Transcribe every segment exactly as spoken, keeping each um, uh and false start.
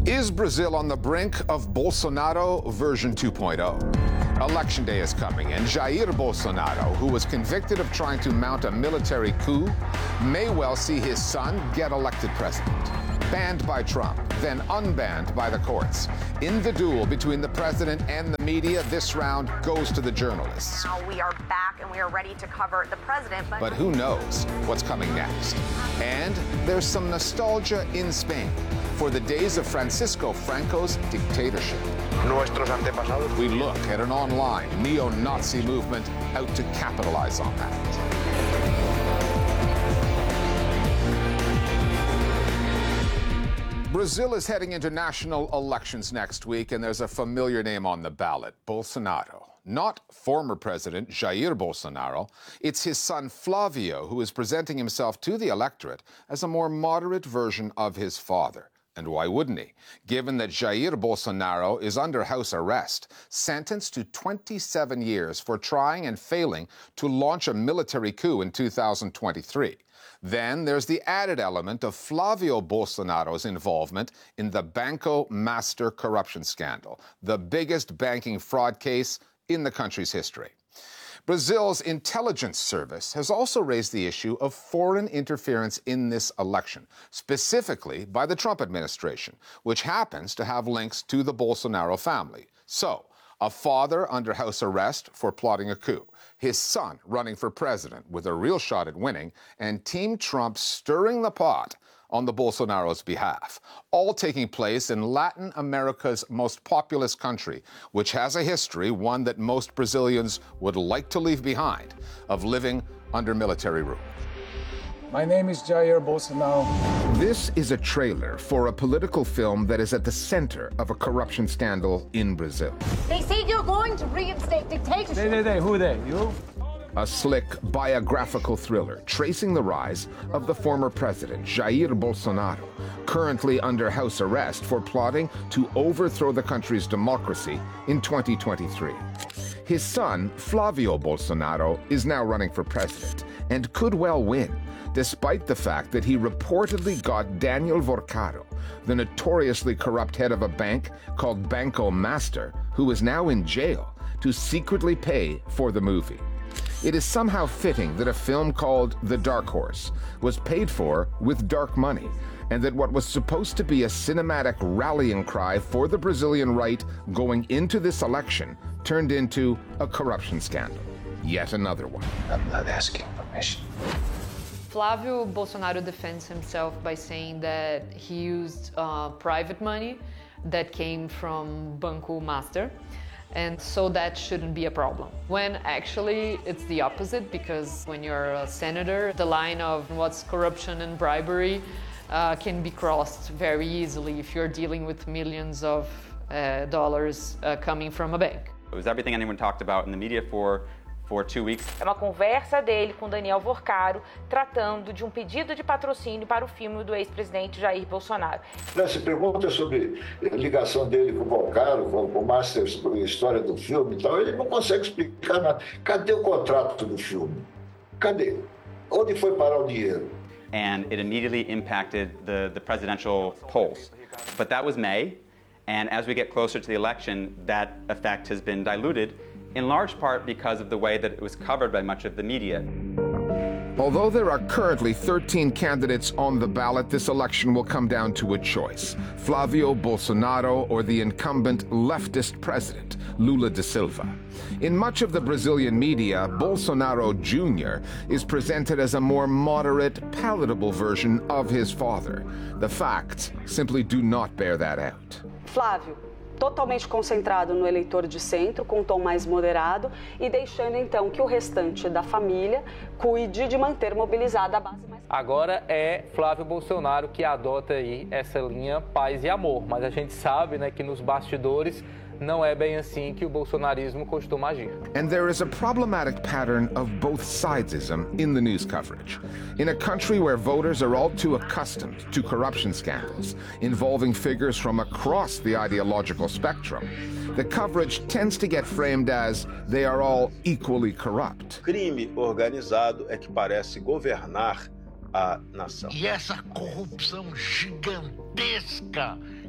Is Brazil on the brink of Bolsonaro version two point oh? Election day is coming, and Jair Bolsonaro, who was convicted of trying to mount a military coup, may well see his son get elected president. Banned by Trump, then unbanned by the courts. In the duel between the president and the media, this round goes to the journalists. Now we are back and we are ready to cover the president. But, but who knows what's coming next? And there's some nostalgia in Spain for the days of Francisco Franco's dictatorship. Nuestros antepasados. We look at an online neo-Nazi movement out to capitalize on that. Brazil is heading into national elections next week, and there's a familiar name on the ballot, Bolsonaro. Not former President Jair Bolsonaro. It's his son Flavio who is presenting himself to the electorate as a more moderate version of his father. And why wouldn't he? Given that Jair Bolsonaro is under house arrest, sentenced to twenty-seven years for trying and failing to launch a military coup in two thousand twenty-three. Then there's the added element of Flavio Bolsonaro's involvement in the Banco Master corruption scandal, the biggest banking fraud case in the country's history. Brazil's intelligence service has also raised the issue of foreign interference in this election, specifically by the Trump administration, which happens to have links to the Bolsonaro family. So, a father under house arrest for plotting a coup, his son running for president with a real shot at winning, and Team Trump stirring the pot on the Bolsonaro's behalf, all taking place in Latin America's most populous country, which has a history, one that most Brazilians would like to leave behind, of living under military rule. My name is Jair Bolsonaro. This is a trailer for a political film that is at the center of a corruption scandal in Brazil. They say you're going to reinstate dictatorship. They, they, they, who they? You? A slick biographical thriller tracing the rise of the former president, Jair Bolsonaro, currently under house arrest for plotting to overthrow the country's democracy in twenty twenty-three. His son, Flavio Bolsonaro, is now running for president and could well win, despite the fact that he reportedly got Daniel Vorcado, the notoriously corrupt head of a bank called Banco Master, who is now in jail, to secretly pay for the movie. It is somehow fitting that a film called The Dark Horse was paid for with dark money, and that what was supposed to be a cinematic rallying cry for the Brazilian right going into this election turned into a corruption scandal. Yet another one. I'm not asking permission. Flavio Bolsonaro defends himself by saying that he used uh, private money that came from Banco Master, and so that shouldn't be a problem. When actually it's the opposite, because when you're a senator, the line of what's corruption and bribery uh, can be crossed very easily if you're dealing with millions of uh, dollars uh, coming from a bank. It was everything anyone talked about in the media for for two weeks. É uma conversa dele com Daniel Vorcado, tratando de um pedido de patrocínio para o filme do ex-presidente Jair Bolsonaro. Se pergunta sobre a ligação dele com o Vorcado, com o Master, sobre a história do filme e tal, ele não consegue explicar nada. Cadê o contrato do filme? Cadê? Onde foi parar o dinheiro? And it immediately impacted the, the presidential polls. But that was May, and as we get closer to the election, that effect has been diluted, in large part because of the way that it was covered by much of the media. Although there are currently thirteen candidates on the ballot, this election will come down to a choice: Flavio Bolsonaro or the incumbent leftist president, Lula da Silva. In much of the Brazilian media, Bolsonaro Junior is presented as a more moderate, palatable version of his father. The facts simply do not bear that out. Flávio, totalmente concentrado no eleitor de centro, com um tom mais moderado, e deixando então que o restante da família cuide de manter mobilizada a base mais... Agora é Flávio Bolsonaro que adota aí essa linha paz e amor, mas a gente sabe, né, que nos bastidores não é bem assim que o bolsonarismo costuma agir. And there is a problematic pattern of both sidesism in the news coverage. In a country where voters are all too accustomed to corruption scandals involving figures from across the ideological spectrum, the coverage tends to get framed as they are all equally corrupt. Crime organizado é que parece governar a nação. E essa corrupção gigantesca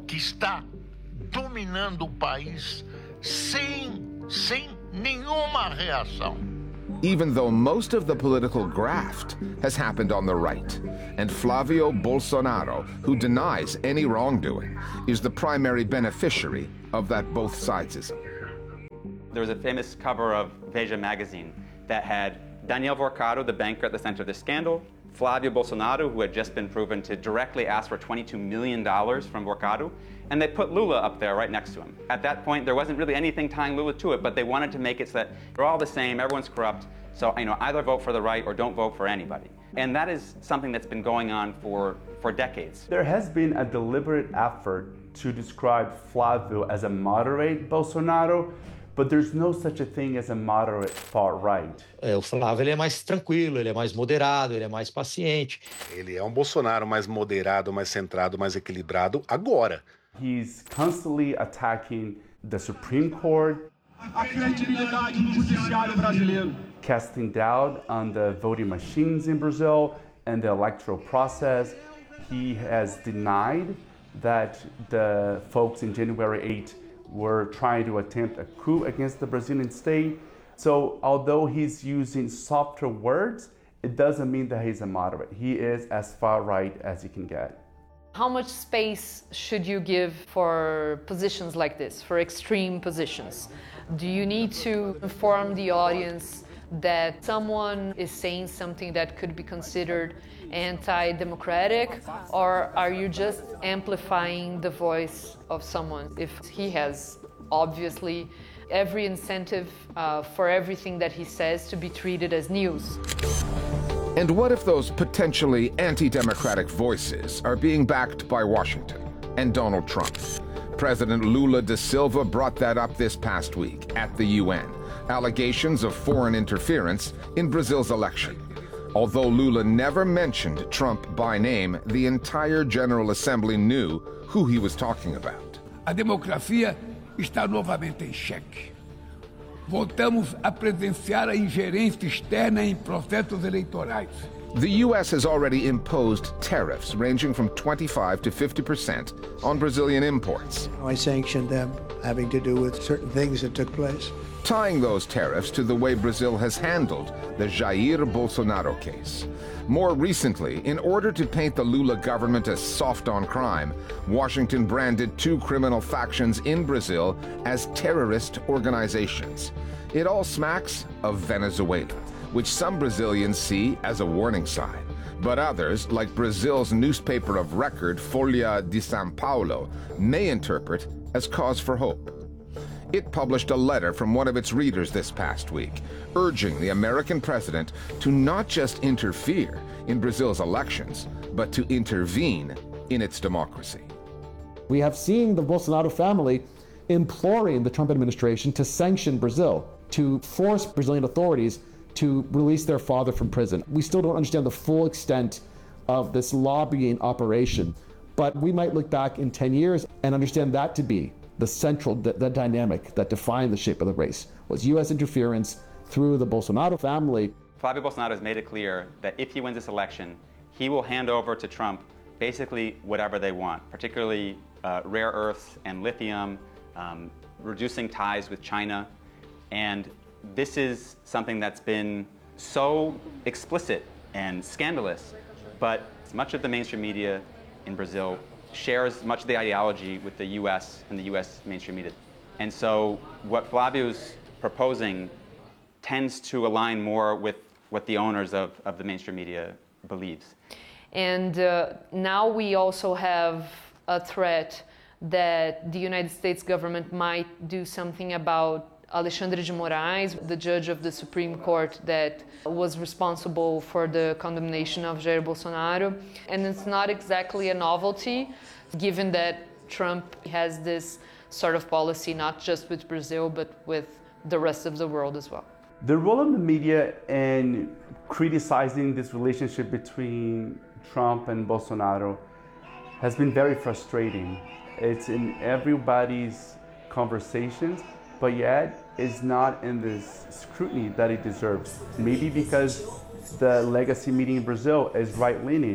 que está dominando o país sem, sem nenhuma reação. Even though most of the political graft has happened on the right, and Flavio Bolsonaro, who denies any wrongdoing, is the primary beneficiary of that both sidesism. There was a famous cover of Veja magazine that had Daniel Vorcado, the banker at the center of the scandal, Flavio Bolsonaro, who had just been proven to directly ask for twenty-two million dollars from Vorcado, and they put Lula up there right next to him. At that point, there wasn't really anything tying Lula to it, but they wanted to make it so that they're all the same, everyone's corrupt, so you know, either vote for the right or don't vote for anybody. And that is something that's been going on for, for decades. There has been a deliberate effort to describe Flavio as a moderate Bolsonaro, but there's no such a thing as a moderate far right. É, o Flávio ele é mais tranquilo, ele é mais moderado, ele é mais paciente. Ele é um Bolsonaro mais moderado, mais centrado, mais equilibrado agora. He's constantly attacking the Supreme Court, a credibilidade do judiciário brasileiro, casting doubt on the voting machines in Brazil and the electoral process. He has denied that the folks in January eighth were trying to attempt a coup against the Brazilian state. So although he's using softer words, it doesn't mean that he's a moderate. He is as far right as he can get. How much space should you give for positions like this, for extreme positions? Do you need to inform the audience that someone is saying something that could be considered anti-democratic, or are you just amplifying the voice of someone if he has obviously every incentive uh, for everything that he says to be treated as news? And what if those potentially anti-democratic voices are being backed by Washington and Donald Trump? President Lula da Silva brought that up this past week at the U N. Allegations of foreign interference in Brazil's election. Although Lula never mentioned Trump by name, the entire General Assembly knew who he was talking about. A democracia está novamente em xeque. Voltamos a presenciar a ingerência externa em processos eleitorais. The U S has already imposed tariffs ranging from twenty-five to fifty percent on Brazilian imports. I sanctioned them having to do with certain things that took place. Tying those tariffs to the way Brazil has handled the Jair Bolsonaro case. More recently, in order to paint the Lula government as soft on crime, Washington branded two criminal factions in Brazil as terrorist organizations. It all smacks of Venezuela, which some Brazilians see as a warning sign, but others, like Brazil's newspaper of record, Folha de São Paulo, may interpret as cause for hope. It published a letter from one of its readers this past week, urging the American president to not just interfere in Brazil's elections, but to intervene in its democracy. We have seen the Bolsonaro family imploring the Trump administration to sanction Brazil, to force Brazilian authorities to release their father from prison. We still don't understand the full extent of this lobbying operation, but we might look back in ten years and understand that to be the central, the, the dynamic that defined the shape of the race, was U S interference through the Bolsonaro family. Flavio Bolsonaro has made it clear that if he wins this election, he will hand over to Trump basically whatever they want, particularly uh, rare earths and lithium, um, reducing ties with China. And this is something that's been so explicit and scandalous, but much of the mainstream media in Brazil shares much of the ideology with the U S and the U S mainstream media. And so what Flavio's proposing tends to align more with what the owners of, of the mainstream media believes. And uh, now we also have a threat that the United States government might do something about Alexandre de Moraes, the judge of the Supreme Court that was responsible for the condemnation of Jair Bolsonaro. And it's not exactly a novelty, given that Trump has this sort of policy, not just with Brazil, but with the rest of the world as well. The role of the media in criticizing this relationship between Trump and Bolsonaro has been very frustrating. It's in everybody's conversations, but yet is not in this scrutiny that it deserves. Maybe because the legacy media in Brazil is right-leaning,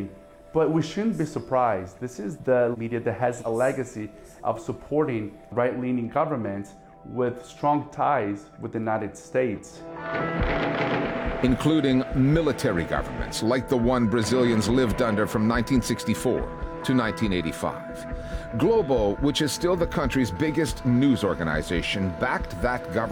But we shouldn't be surprised. This is the media that has a legacy of supporting right-leaning governments with strong ties with the United States. Including military governments like the one Brazilians lived under from nineteen sixty-four to nineteen eighty-five. Globo, which is still the country's biggest news organization, backed that government